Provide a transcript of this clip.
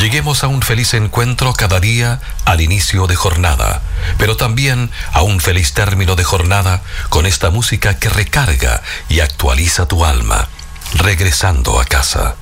Lleguemos a un feliz encuentro cada día al inicio de jornada, pero también a un feliz término de jornada con esta música que recarga y actualiza tu alma, regresando a casa.